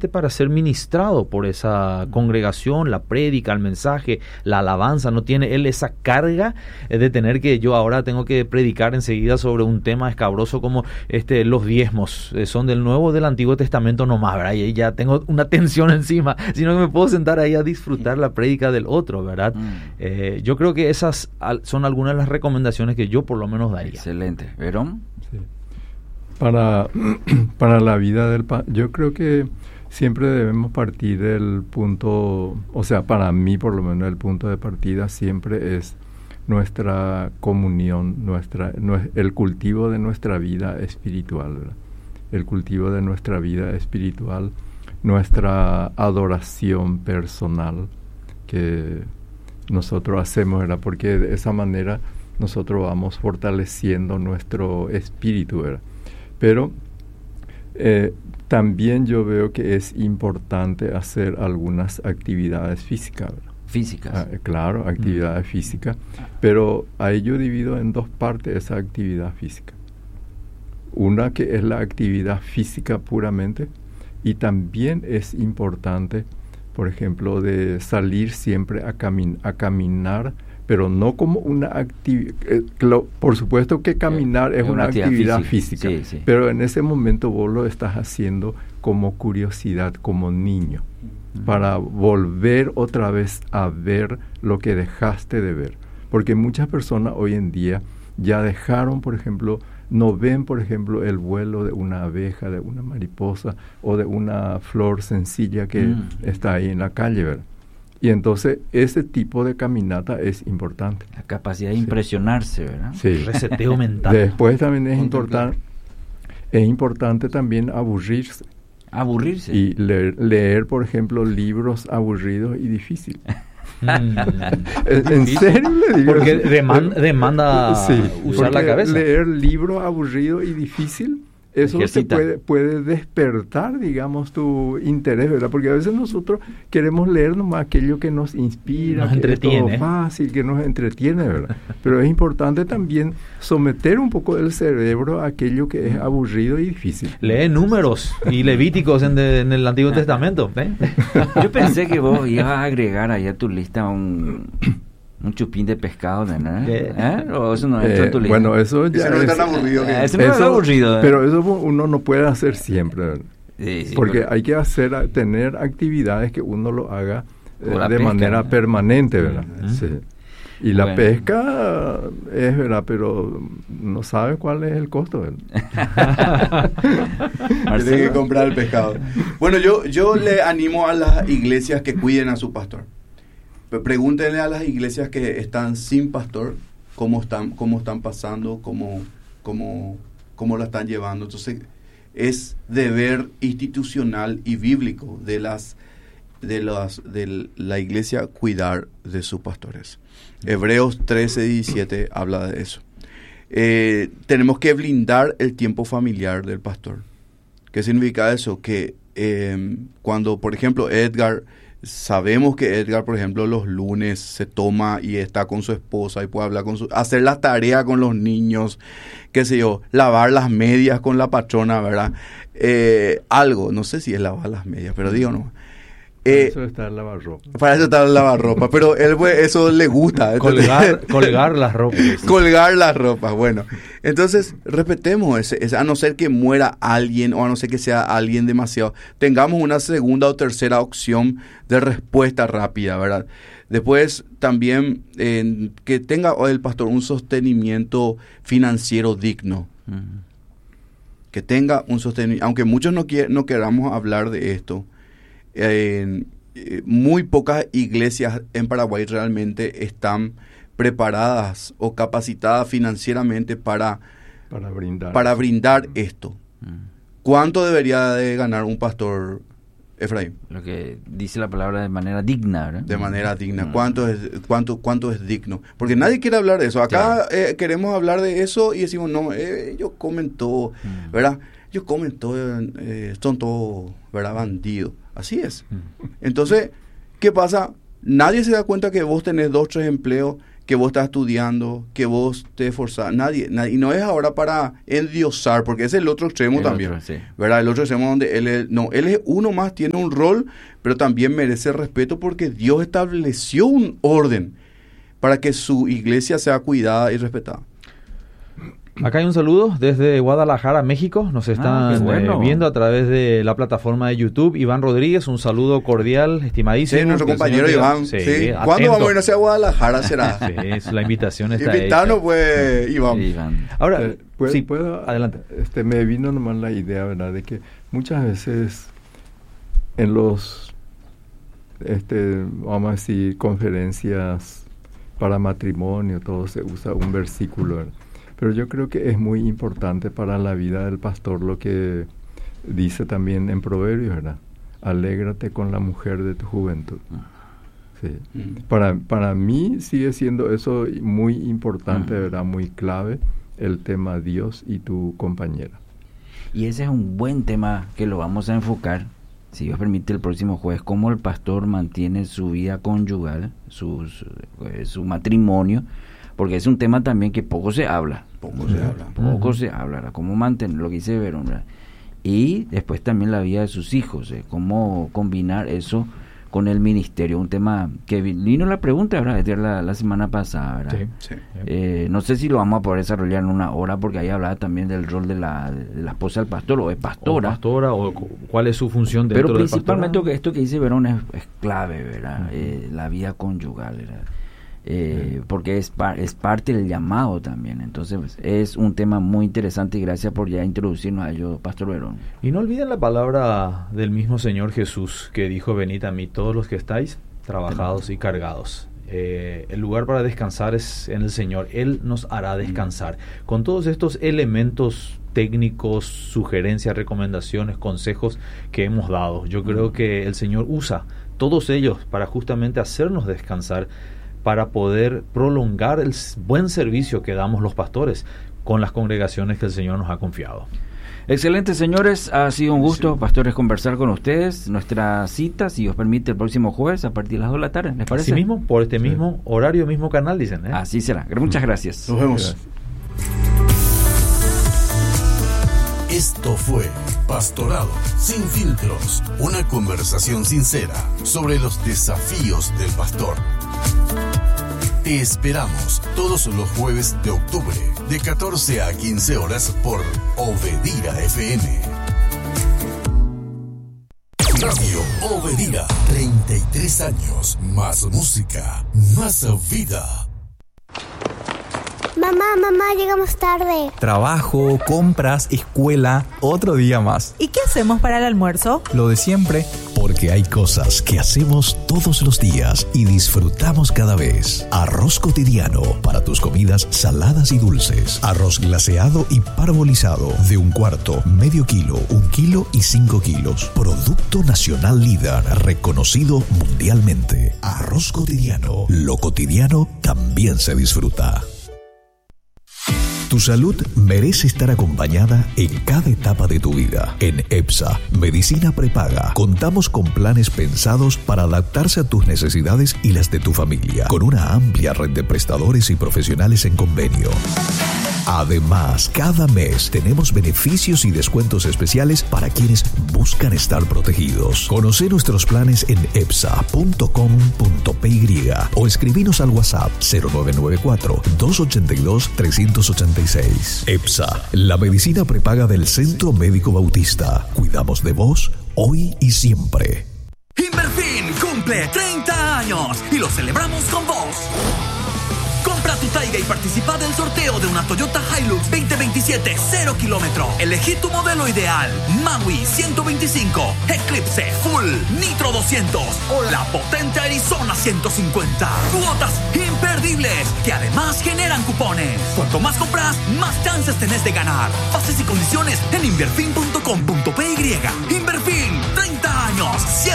necesite para ser ministrado por esa congregación, la prédica, el mensaje, la alabanza. No tiene él esa carga de tener que yo ahora tengo que predicar enseguida sobre un tema escabroso como los diezmos. Son del Nuevo o del Antiguo Testamento nomás, ¿verdad? Y ya tengo una tensión encima, sino que me puedo sentar ahí a disfrutar la prédica del otro, ¿verdad? Yo creo que esas son algunas de las recomendaciones que yo por lo menos daría. Excelente. ¿Verón? Sí. Para la vida yo creo que siempre debemos partir del punto, o sea, para mí por lo menos el punto de partida siempre es nuestra comunión, el cultivo de nuestra vida espiritual, ¿verdad? El cultivo de nuestra vida espiritual, nuestra adoración personal que nosotros hacemos, ¿verdad? Porque de esa manera nosotros vamos fortaleciendo nuestro espíritu, ¿verdad? Pero también yo veo que es importante hacer algunas actividades físicas, ¿verdad? Físicas. Claro, actividades físicas, pero ahí yo divido en dos partes esa actividad física. Una que es la actividad física puramente, y también es importante, por ejemplo, de salir siempre a caminar, pero no como una actividad. Por supuesto que caminar es una actividad física, sí. Pero en ese momento vos lo estás haciendo como curiosidad, como niño, para volver otra vez a ver lo que dejaste de ver. Porque muchas personas hoy en día ya dejaron, por ejemplo, no ven, por ejemplo, el vuelo de una abeja, de una mariposa o de una flor sencilla que está ahí en la calle, ¿verdad? Y entonces ese tipo de caminata es importante. La capacidad de impresionarse, ¿verdad? Sí. Reseteo mental. Después también es importante también aburrirse. Aburrirse. Y leer, por ejemplo, libros aburridos y difíciles. ¿En serio le digo? Porque demanda usar la cabeza. Leer libros aburridos y difícil, eso te puede despertar, digamos, tu interés, ¿verdad? Porque a veces nosotros queremos leer nomás aquello que nos inspira, nos que entretiene. Es todo fácil, que nos entretiene, ¿verdad? Pero es importante también someter un poco el cerebro a aquello que es aburrido y difícil. Lee Números y Levíticos en el Antiguo Testamento. Yo pensé que vos ibas a agregar ahí a tu lista un chupín de pescado, ¿no? ¿O eso no entra en tu lista? Bueno, eso ya no es tan aburrido. Eso no es aburrido. Pero eso uno no puede hacer siempre, ¿verdad? Sí, porque hay que tener actividades que uno lo haga de pesca, manera permanente, ¿verdad? Sí. Y la pesca es, ¿verdad? Pero no sabe cuál es el costo, ¿verdad? Tiene que comprar el pescado. Bueno, yo le animo a las iglesias que cuiden a su pastor. Pregúntenle a las iglesias que están sin pastor cómo están pasando, cómo la están llevando. Entonces, es deber institucional y bíblico de la iglesia cuidar de sus pastores. Hebreos 13:17 habla de eso. Tenemos que blindar el tiempo familiar del pastor. ¿Qué significa eso? Que cuando, por ejemplo, sabemos que Edgar, por ejemplo, los lunes se toma y está con su esposa y puede hablar hacer las tareas con los niños, qué sé yo, lavar las medias con la patrona, ¿verdad? Algo, no sé si es lavar las medias, pero digo no. Para eso está el lavarropa. Para eso está el lavarropa, pero él eso le gusta. Colgar las ropas. Colgar las ropas, bueno. Entonces, respetemos ese, a no ser que muera alguien o a no ser que sea alguien demasiado. Tengamos una segunda o tercera opción de respuesta rápida, ¿verdad? Después, también, que tenga el pastor un sostenimiento financiero digno. Que tenga un sostenimiento, aunque muchos no queramos hablar de esto. Muy pocas iglesias en Paraguay realmente están preparadas o capacitadas financieramente para brindar esto. ¿Cuánto debería de ganar un pastor, Efraín? Lo que dice la palabra de manera digna, ¿verdad? De manera digna. ¿Cuánto es digno? Porque nadie quiere hablar de eso. Acá queremos hablar de eso y decimos, no, ellos comen todo, ¿verdad? Ellos comen todo, son todos, ¿verdad? Bandidos. Así es. Entonces, ¿qué pasa? Nadie se da cuenta que vos tenés 2, 3 empleos, que vos estás estudiando, que vos te esforzás, nadie, y no es ahora para endiosar, porque ese es el otro extremo también, sí. ¿verdad? El otro extremo donde él es uno más, tiene un rol, pero también merece respeto porque Dios estableció un orden para que su iglesia sea cuidada y respetada. Acá hay un saludo desde Guadalajara, México. Nos están viendo a través de la plataforma de YouTube. Iván Rodríguez, un saludo cordial, estimadísimo. Sí, nuestro compañero Iván. Sí, ¿cuándo vamos a ir hacia Guadalajara? Será. Sí, la invitación está Invitarnos, pues, Iván. Ahora, ¿puedo? Adelante. Me vino nomás la idea, ¿verdad?, de que muchas veces en los, vamos a decir, conferencias para matrimonio, todo se usa un versículo, ¿verdad? Pero yo creo que es muy importante para la vida del pastor lo que dice también en Proverbios, ¿verdad? Alégrate con la mujer de tu juventud. Sí. Para mí sigue siendo eso muy importante, ¿verdad? Muy clave, el tema Dios y tu compañera. Y ese es un buen tema que lo vamos a enfocar, si Dios permite, el próximo jueves, cómo el pastor mantiene su vida conyugal, su matrimonio, porque es un tema también que poco se habla. Poco se habla, cómo mantener, lo que dice Verón, ¿verdad? Y después también la vida de sus hijos, cómo combinar eso con el ministerio, un tema que vino la pregunta, ¿verdad? La semana pasada, ¿verdad? Sí. No sé si lo vamos a poder desarrollar en una hora, porque ahí hablaba también del rol de la esposa del pastor, o es pastora. O cuál es su función dentro del pastor. Pero principalmente esto que dice Verón es clave, ¿verdad? La vida conyugal, ¿verdad? Porque es parte del llamado también. Entonces es un tema muy interesante, y gracias por ya introducirnos a ello, Pastor Verón. Y no olviden la palabra del mismo Señor Jesús, que dijo: venid a mí todos los que estáis trabajados y cargados. El lugar para descansar es en el Señor. Él nos hará descansar. Con todos estos elementos técnicos, sugerencias, recomendaciones, consejos que hemos dado, yo creo que el Señor usa todos ellos para justamente hacernos descansar, para poder prolongar el buen servicio que damos los pastores con las congregaciones que el Señor nos ha confiado. Excelente, señores, ha sido un gusto, pastores, conversar con ustedes. Nuestra cita, si Dios permite, el próximo jueves a partir de las 2 de la tarde, ¿les parece? Así mismo, por este mismo horario, mismo canal, dicen, ¿eh? Así será. Muchas gracias. Nos vemos. Esto fue Pastorado sin filtros, una conversación sincera sobre los desafíos del pastor. Te esperamos todos los jueves de octubre, de 14 a 15 horas por Obedira FM. Radio Obedira, 33 años, más música, más vida. Mamá, llegamos tarde. Trabajo, compras, escuela, otro día más. ¿Y qué hacemos para el almuerzo? Lo de siempre. Porque hay cosas que hacemos todos los días y disfrutamos cada vez. Arroz cotidiano para tus comidas saladas y dulces. Arroz glaseado y parbolizado de 1/4, medio kilo, 1 kilo y 5 kilos. Producto nacional líder, reconocido mundialmente. Arroz cotidiano. Lo cotidiano también se disfruta. Tu salud merece estar acompañada en cada etapa de tu vida. En EPSA, Medicina Prepaga, contamos con planes pensados para adaptarse a tus necesidades y las de tu familia, con una amplia red de prestadores y profesionales en convenio. Además, cada mes tenemos beneficios y descuentos especiales para quienes buscan estar protegidos. Conoce nuestros planes en epsa.com.py o escribinos al WhatsApp 0994-282-386. EPSA, la medicina prepaga del Centro Médico Bautista. Cuidamos de vos hoy y siempre. Inverfin cumple 30 años y lo celebramos con vos. Compra tu Taiga y participa del sorteo de una Toyota Hilux 2027 0 kilómetro. Elegí tu modelo ideal: Maui 125, Eclipse Full, Nitro 200 o la potente Arizona 150. Cuotas imperdibles que además generan cupones. Cuanto más compras, más chances tenés de ganar. Bases y condiciones en inverfin.com.py. Inverfin, 30 años,